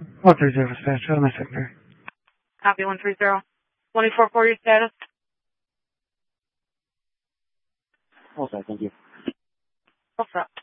130 dispatch, my secretary. Copy 130. 2440 your status. Okay, thank you. What's up?